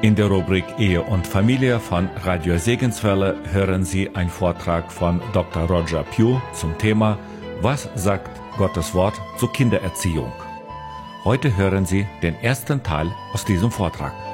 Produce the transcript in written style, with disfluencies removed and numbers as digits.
In der Rubrik Ehe und Familie von Radio Segenswelle hören Sie einen Vortrag von Dr. Roger Pugh zum Thema Was sagt Gottes Wort zur Kindererziehung? Heute hören Sie den ersten Teil aus diesem Vortrag.